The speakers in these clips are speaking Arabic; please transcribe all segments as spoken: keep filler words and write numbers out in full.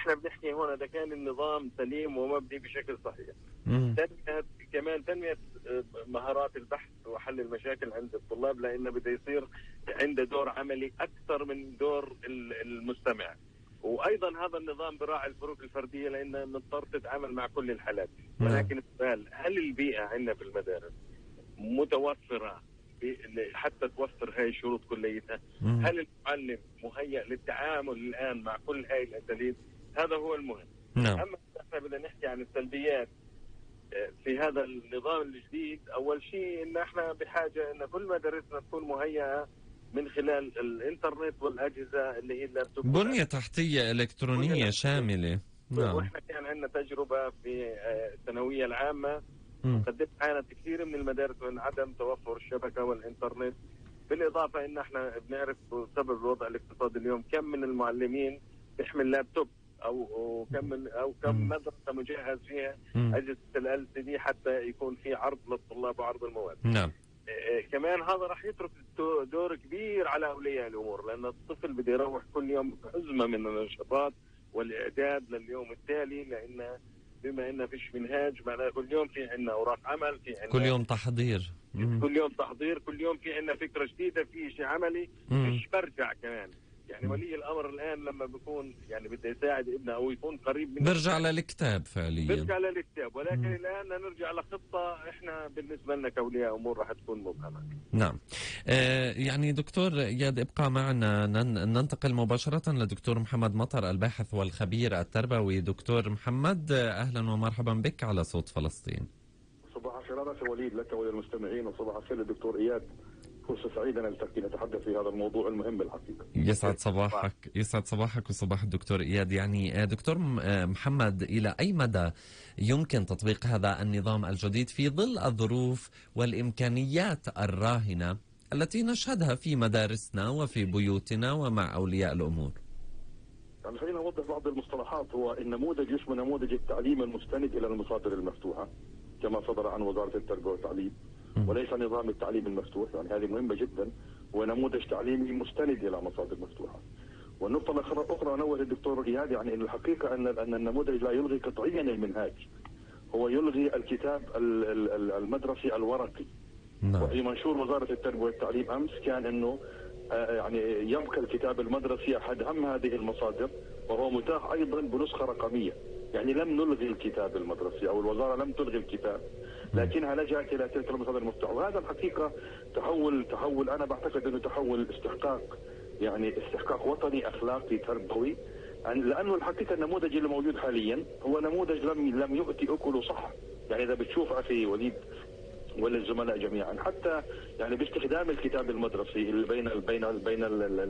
احنا بنحكي هون اذا كان النظام سليم ومبني بشكل صحيح. تنمية كمان تنمية مهارات البحث وحل المشاكل عند الطلاب، لانه بده يصير عنده دور عملي اكثر من دور المستمع. وايضا هذا النظام براعي الفروق الفرديه، لانه مضطر تتعامل مع كل الحالات. ولكن السؤال، هل البيئه عندنا في المدارس متوفره حتى توفر هاي الشروط كليتها؟ هل المعلم مهيأ للتعامل الان مع كل هاي الاساليب؟ هذا هو المهم. نعم. اما احنا بدنا نحكي عن السلبيات في هذا النظام الجديد، اول شيء ان احنا بحاجه ان كل مدارسنا تكون مهيئه من خلال الانترنت والاجهزه اللي هي اللابتوب، بنيه تحتيه الكترونيه شامله. نعم. واحنا كان عندنا تجربه في الثانويه العامه قدمت عانت كثير من المدارس من عدم توفر الشبكه والانترنت، بالاضافه ان احنا بنعرف بسبب الوضع الاقتصادي اليوم كم من المعلمين بيحمل لابتوب او كم من او كم مدرسه مجهز فيها اجهزه ال سي دي حتى يكون في عرض للطلاب وعرض المواد. نعم. إيه كمان هذا راح يترك دور كبير على اولياء الامور، لان الطفل بده يروح كل يوم بحزمه من النشاطات والاعداد لليوم التالي، لان بما انه فيش منهاج معناه كل يوم في عندنا اوراق عمل، في عندنا كل يوم تحضير مم. كل يوم تحضير، كل يوم في عندنا فكره جديده، في شيء عملي، فيش برجع كمان. يعني ولي الامر الان لما بيكون يعني بده يساعد ابنه او يكون قريب منه برجع للكتاب فعليا، برجع للكتاب. ولكن مم. الان نرجع لخطه احنا بالنسبه لنا كاولياء امور راح تكون مبهمه. نعم. آه يعني دكتور اياد ابقى معنا، ننتقل مباشره لدكتور محمد مطر الباحث والخبير التربوي. دكتور محمد اهلا ومرحبا بك على صوت فلسطين. صباح الخير اخي وليد لك وللمستمعين، وصباح الخير للدكتور اياد. فرصة سعيدة نلتقي نتحدث في هذا الموضوع المهم بالحقيقة. يسعد صباحك، يسعد صباحك وصباح الدكتور إياد. يعني دكتور محمد، إلى أي مدى يمكن تطبيق هذا النظام الجديد في ظل الظروف والإمكانيات الراهنة التي نشهدها في مدارسنا وفي بيوتنا ومع أولياء الأمور؟ يعني خلينا نوضح بعض المصطلحات. هو النموذج اسمه نموذج التعليم المستند إلى المصادر المفتوحة كما صدر عن وزارة التربية والتعليم، وليس نظام التعليم المفتوح. يعني هذه مهمة جدا، ونموذج تعليمي مستند إلى مصادر مفتوحة. والنقطة الأخرى نوه الدكتور إياد يعني أن الحقيقة أن أن النموذج لا يلغي قطعيا المنهاج، هو يلغي الكتاب المدرسي الورقي. نعم. وفي منشور وزارة التربية والتعليم أمس كان أنه يعني يبقى الكتاب المدرسي أحد أهم هذه المصادر، وهو متاح أيضا بنسخة رقمية. يعني لم نلغي الكتاب المدرسي أو الوزارة لم تلغي الكتاب، لكنها لجأت إلى تلك المصادر المفتوحة. وهذا الحقيقة تحول تحول أنا بعتقد أنه تحول استحقاق، يعني استحقاق وطني أخلاقي تربوي، لأنه الحقيقة النموذج اللي موجود حاليا هو نموذج لم لم يؤتي أكله صح. يعني إذا بتشوف أخي وليد وللزملاء جميعا، حتى يعني باستخدام الكتاب المدرسي اللي بين بين بين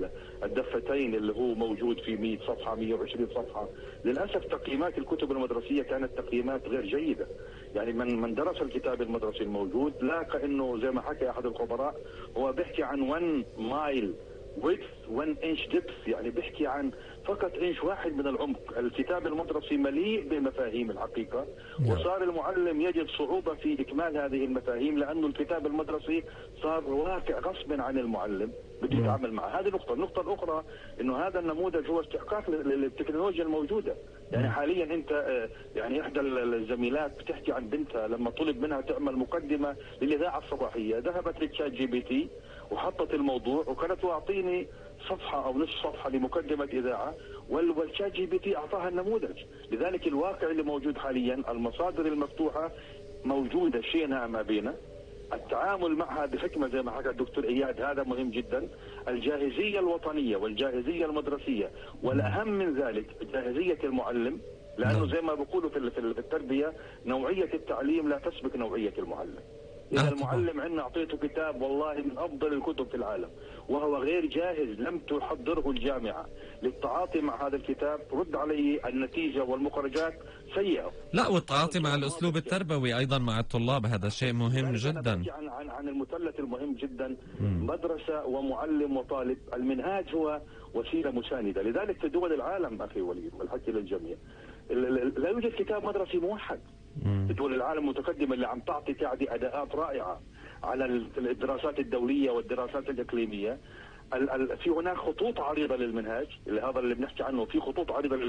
الدفتين اللي هو موجود في مئة صفحه مئة وعشرين صفحه، للاسف تقييمات الكتب المدرسيه كانت تقييمات غير جيده. يعني من من درس الكتاب المدرسي الموجود لاقى انه زي ما حكى احد الخبراء هو بيحكي عن واحد مايل width واحد inch depth، يعني بيحكي عن فقط انش واحد من العمق. الكتاب المدرسي مليء بالمفاهيم الحقيقة، وصار المعلم يجد صعوبة في إكمال هذه المفاهيم لأنه الكتاب المدرسي صار واقع غصبا عن المعلم بده يتعامل معه. هذه نقطة. النقطة الأخرى إنه هذا النموذج هو استحقاق للتكنولوجيا الموجودة. يعني حاليا أنت يعني إحدى الزميلات بتحكي عن بنتها لما طلب منها تعمل مقدمة للإذاعة الصباحية، ذهبت لتشات جي بي تي وحطت الموضوع وقالت له أعطيني صفحة أو نصف صفحة لمقدمة إذاعة، والشات جي بي تي أعطاها النموذج. لذلك الواقع اللي موجود حاليا المصادر المفتوحة موجودة شئنا ما بينا، التعامل معها بحكمة زي ما حكى الدكتور إياد هذا مهم جدا. الجاهزية الوطنية والجاهزية المدرسية، والأهم من ذلك جاهزية المعلم، لأنه زي ما بيقولوا في التربية نوعية التعليم لا تسبق نوعية المعلم. إذا المعلم عندنا أعطيته كتاب والله من أفضل الكتب في العالم وهو غير جاهز، لم تحضره الجامعة للتعاطي مع هذا الكتاب، رد عليه النتيجة والمخرجات سيئة. لا، والتعاطي مع الأسلوب التربوي أيضا مع الطلاب هذا شيء مهم جدا. عن عن عن المثلث المهم جدا، مم. مدرسة ومعلم وطالب. المنهاج هو وسيلة مساندة. لذلك في دول العالم أخي وليد والحكي للجميع لا يوجد كتاب مدرسي موحد. في دول العالم المتقدمة اللي عم تعطي تعدي أداءات رائعة على الدراسات الدولية والدراسات الإقليمية، في هناك خطوط عريضة للمنهاج، اللي هذا اللي بنحكي عنه، في خطوط عريضة